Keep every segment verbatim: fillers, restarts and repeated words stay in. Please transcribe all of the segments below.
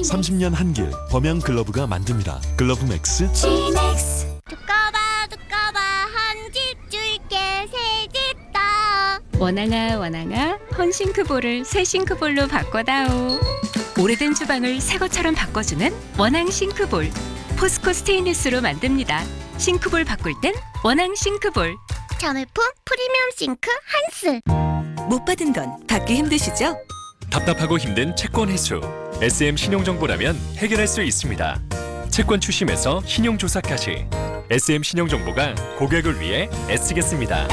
삼십 년 한길 범양 글러브가 만듭니다. 글러브 맥스 지넥스. 두꺼봐 두꺼봐 한 집 줄게 세 집 다. 원앙아 원앙아 헌싱크볼을 새 싱크볼로 바꿔다오. 오래된 주방을 새 것처럼 바꿔주는 원앙 싱크볼. 포스코 스테인리스로 만듭니다. 싱크볼 바꿀 땐 원앙 싱크볼. 자매품 프리미엄 싱크 한스. 못 받은 건 받기 힘드시죠? 답답하고 힘든 채권 회수. 에스엠 신용정보라면 해결할 수 있습니다. 채권 추심에서 신용조사까지 에스엠 신용정보가 고객을 위해 애쓰겠습니다.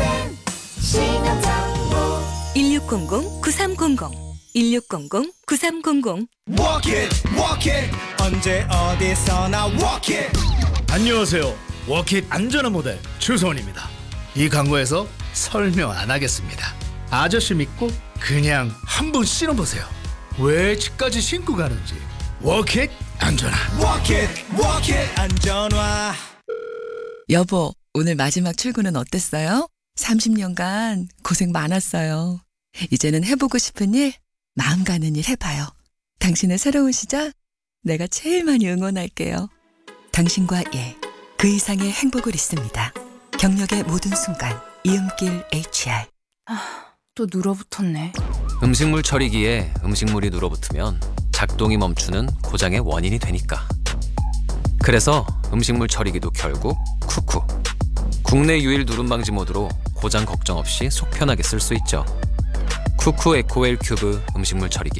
일육공공 구삼공공 일육공공 구삼공공. Walk it, walk it. 언제 어디서나 walk it. 안녕하세요. 워킷 안전한 모델 추소원입니다. 이 광고에서 설명 안 하겠습니다. 아저씨 믿고 그냥 한번 신어보세요. 왜 집까지 신고 가는지. 워킷 안전한. Walk it, walk it. 안전화. 여보, 오늘 마지막 출근은 어땠어요? 삼십 년간 고생 많았어요. 이제는 해보고 싶은 일, 마음 가는 일 해봐요. 당신의 새로운 시작, 내가 제일 많이 응원할게요. 당신과 예, 그 이상의 행복을 있습니다. 경력의 모든 순간, 이음길 에이치알. 또 눌어붙었네. 음식물 처리기에 음식물이 눌어붙으면 작동이 멈추는 고장의 원인이 되니까. 그래서 음식물 처리기도 결국 쿠쿠. 국내 유일 누름 방지 모드로 고장 걱정 없이 속 편하게 쓸 수 있죠. 쿠쿠 에코웰 큐브 음식물 처리기.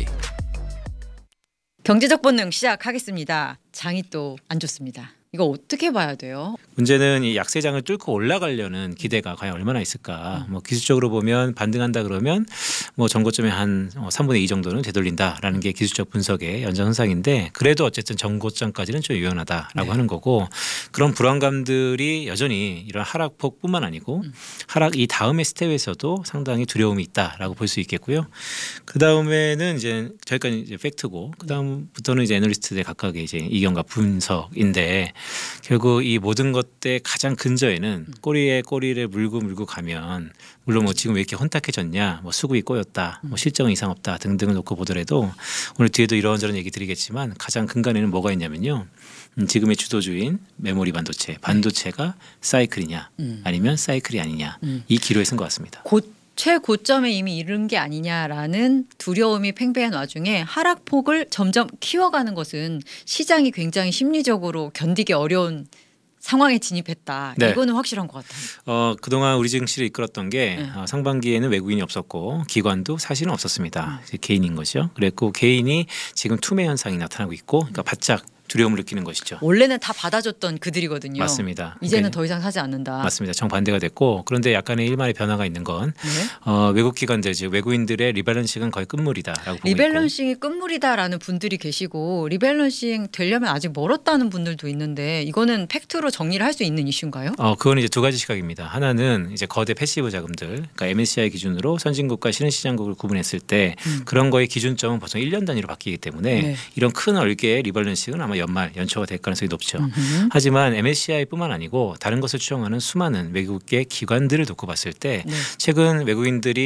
경제적 본능 시작하겠습니다. 장이 또 안 좋습니다. 이거 어떻게 봐야 돼요? 문제는 이 약세장을 뚫고 올라가려는 기대가 과연 얼마나 있을까. 뭐 기술적으로 보면 반등한다 그러면 뭐 전고점의 한 삼분의 이 정도는 되돌린다라는 게 기술적 분석의 연장선상인데, 그래도 어쨌든 전고점까지는 좀 유연하다라고 네. 하는 거고, 그런 불안감들이 여전히 이런 하락폭뿐만 아니고 음. 하락 이 다음의 스텝에서도 상당히 두려움이 있다라고 볼 수 있겠고요. 그 다음에는 이제 저희까지 이제 팩트고, 그 다음부터는 이제 애널리스트들 각각의 이제 이견과 분석인데, 결국 이 모든 것들 가장 근저에는 꼬리에 꼬리를 물고 물고 가면, 물론 뭐 지금 왜 이렇게 혼탁해졌냐, 뭐 수급이 꼬였다, 뭐 실적은 이상 없다 등등을 놓고 보더라도 오늘 뒤에도 이런저런 얘기 드리겠지만 가장 근간에는 뭐가 있냐면요. 음, 지금의 주도주인 메모리 반도체, 반도체가 사이클이냐 음. 아니면 사이클이 아니냐, 음. 이 기로에 쓴 것 같습니다. 곧 최고점에 이미 이른 게 아니냐라는 두려움이 팽배한 와중에 하락폭을 점점 키워가는 것은 시장이 굉장히 심리적으로 견디기 어려운 상황에 진입했다. 네. 이거는 확실한 것 같아요. 어, 그동안 우리 증시를 이끌었던 게 네. 어, 상반기에는 외국인이 없었고 기관도 사실은 없었습니다. 음. 개인인 거죠. 그랬고 개인이 지금 투매 현상이 나타나고 있고, 그러니까 바짝 두려움을 느끼는 것이죠. 원래는 다 받아줬던 그들이거든요. 맞습니다. 이제는 그러니까 더 이상 사지 않는다. 맞습니다. 정반대가 됐고, 그런데 약간의 일말의 변화가 있는 건 네? 어, 외국 기관들, 즉 외국인들의 리밸런싱은 거의 끝물이다라고 보고 리밸런싱이 끝물이다라는 분들이 계시고, 리밸런싱 되려면 아직 멀었다는 분들도 있는데, 이거는 팩트로 정리를 할 수 있는 이슈인가요? 어, 그건 이제 두 가지 시각입니다. 하나는 이제 거대 패시브 자금들, 그러니까 엠에스시아이 기준으로 선진국과 신흥시장국을 구분했을 때 음. 그런 거의 기준점은 보통 일 년 단위로 바뀌기 때문에 네. 이런 큰 얼개의 리밸런싱은 아마 연말 연초가 될 가능성이 높죠. 음흠. 하지만 엠에스시아이뿐만 아니고 다른 것을 추정하는 수많은 외국의 기관들을 놓고 봤을 때 네. 최근 외국인들이